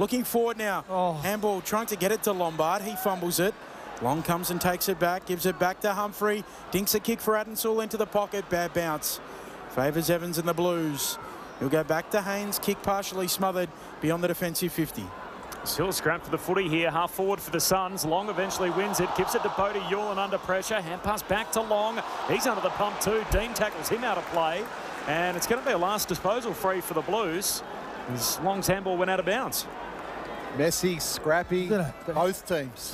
Looking forward now. Handball trying to get it to Lombard. He fumbles it. Long comes and takes it back. Gives it back to Humphrey. Dinks a kick for Adensall into the pocket. Bad bounce. Favours Evans and the Blues. He'll go back to Haynes. Kick partially smothered beyond the defensive 50. Still a scrap for the footy here. Half forward for the Suns. Long eventually wins it. Gives it to Bodie Yulin under pressure. Hand pass back to Long. He's under the pump too. Dean tackles him out of play. And it's going to be a last disposal free for the Blues. As Long's handball went out of bounds. Messy, scrappy, both teams.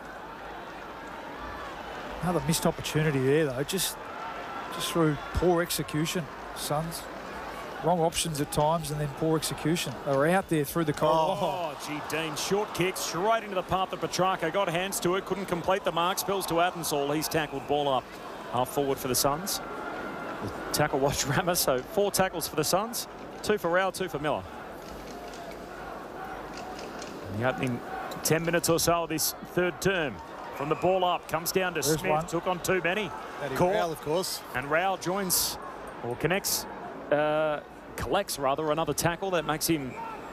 Another missed opportunity there, though. Just through poor execution, Suns. Wrong options at times and then poor execution. They were out there through the corridor. Oh, gee, Dean. Short kick straight into the path of Petrarca. Got hands to it. Couldn't complete the mark. Spills to Adensall. He's tackled. Ball up. Half forward for the Suns. The tackle watch Ramos. So 4 tackles for the Suns. 2 for Rowell, 2 for Miller. In the opening 10 minutes or so of this third term. From the ball up. Comes down to Smith. One. Took on too many. Rowell, of course. And Rowell joins or connects. Collects rather another tackle that makes him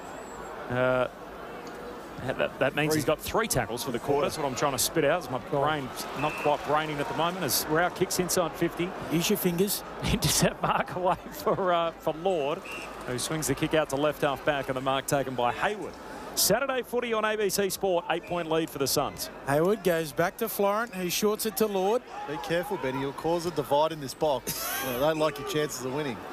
that means he's got 3 tackles for the quarter. That's what I'm trying to spit out. My brain's not quite braining at the moment as Rowell kicks inside 50. Use your fingers. Intercept mark away for Lord, who swings the kick out to left half back, and the mark taken by Hayward. Saturday footy on ABC Sport. 8-point lead for the Suns. Hayward goes back to Florent, who shorts it to Lord. Be careful, Benny. You'll cause a divide in this box. I don't like your chances of winning.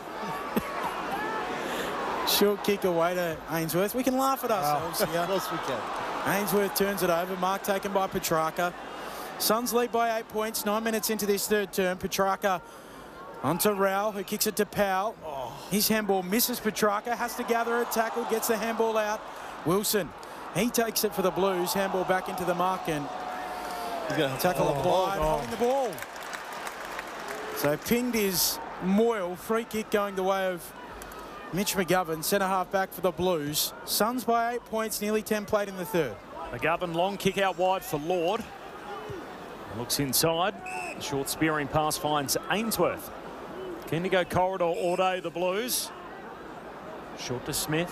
Short kick away to Ainsworth. We can laugh at ourselves here. Of course we can. Ainsworth turns it over. Mark taken by Petrarca. Suns lead by 8 points. 9 minutes into this third term. Petrarca onto Rowell, who kicks it to Powell. His handball misses Petrarca. Has to gather a tackle. Gets the handball out. Wilson. He takes it for the Blues. Handball back into the mark and he's going to tackle applied, holding the ball. So pinged is Moyle. Free kick going the way of Mitch McGovern, centre half back for the Blues. Suns by 8 points, nearly 10 played in the third. McGovern, long kick out wide for Lord. Looks inside. Short spearing pass finds Ainsworth. Keen to go corridor all day, the Blues. Short to Smith.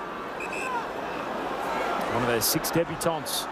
One of their 6 debutants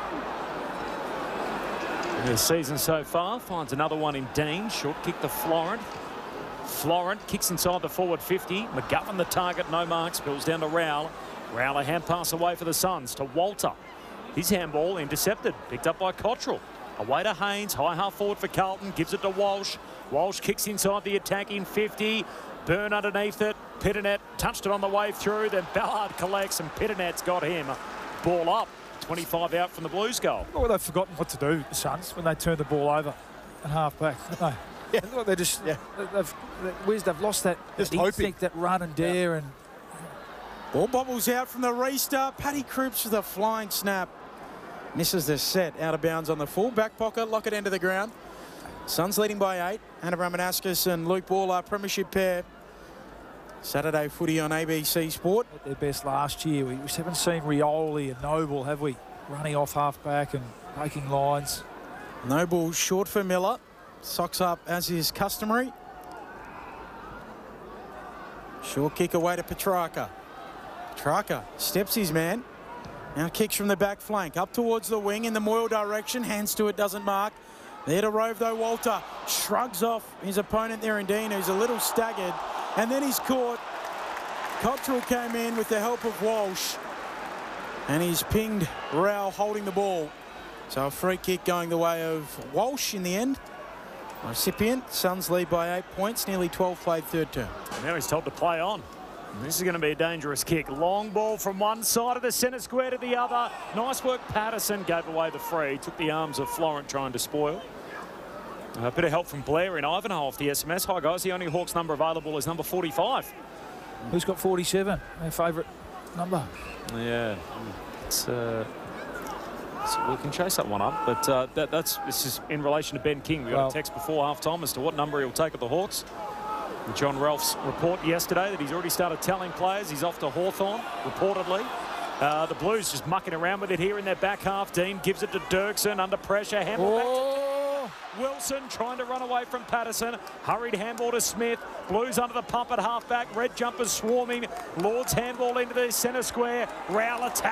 in the season so far. Finds another one in Dean. Short kick to Florent. Florent kicks inside the forward 50. McGovern the target, no mark. Spills down to Rowell. Rowell a hand pass away for the Suns to Walter. His handball intercepted. Picked up by Cottrell. Away to Haynes. High half forward for Carlton. Gives it to Walsh. Walsh kicks inside the attacking 50. Burn underneath it. Pitternet touched it on the way through. Then Ballard collects and Pitternet's got him. Ball up. 25 out from the Blues goal. Well, they've forgotten what to do, the Suns, when they turn the ball over at half back. No. Yeah, they're just they've lost that instinct, that run and dare, and ball bobbles out from the restart. Paddy Cripps with a flying snap. Misses the set, out of bounds on the full back pocket. Lockett end of the ground. Suns leading by 8. Anna Ramanauskas and Luke Waller, premiership pair. Saturday footy on ABC Sport. At their best last year. We haven't seen Rioli and Noble, have we? Running off half back and breaking lines. Noble short for Miller. Socks up as is customary. Short kick away to Petrarca. Petrarca steps his man. Now kicks from the back flank. Up towards the wing in the Moyle direction. Hands to it, doesn't mark. There to Rove though, Walter. Shrugs off his opponent there in Dean, who's a little staggered. And then he's caught. Cottrell came in with the help of Walsh. And he's pinged Rowell holding the ball. So a free kick going the way of Walsh in the end. Recipient, Suns lead by 8 points, nearly 12 played third term. Now he's told to play on. This is going to be a dangerous kick. Long ball from one side of the centre square to the other. Nice work, Patterson gave away the free. Took the arms of Florent trying to spoil. A bit of help from Blair in Ivanhoe off the SMS. Hi guys, the only Hawks number available is number 45. Who's got 47? Their favourite number. Yeah, it's we can chase that one up, but this is in relation to Ben King. We got a text before half-time as to what number he'll take at the Hawks. And John Ralph's report yesterday that he's already started telling players he's off to Hawthorn, reportedly. The Blues just mucking around with it here in their back half. Dean gives it to Dirksen under pressure. Handball back to Wilson trying to run away from Patterson. Hurried handball to Smith. Blues under the pump at half-back. Red jumpers swarming. Lord's handball into the centre square. Rowell attack.